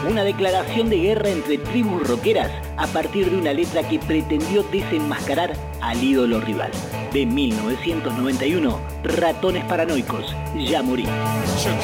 Una declaración de guerra entre tribus rockeras a partir de una letra que pretendió desenmascarar al ídolo rival. De 1991, Ratones Paranoicos, Ya Morí.